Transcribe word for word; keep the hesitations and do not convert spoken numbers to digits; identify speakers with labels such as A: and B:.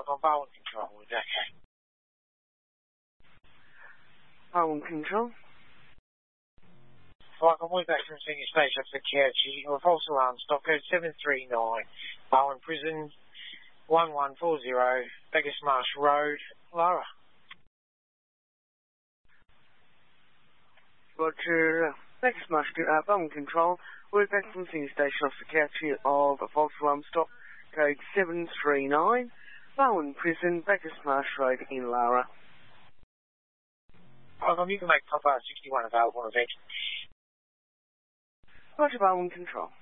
A: on Bowen Control, is that okay?
B: Bowen Control.
A: Well, I can wait back from Senior Station for Couchy, or false alarm, stop code seven three nine, Bowen Prison, one one four zero, Beggars Marsh Road, Lara.
B: Roger, Beggars Marsh, uh, Bowen Control, we're back from Senior Station off the Couchy of a false alarm, stop code seven three nine, Bowen Prison, Beggars Marsh Road in Lara.
A: Um, you can make Papa sixty-one available on event.
B: Roger, Bowen Control.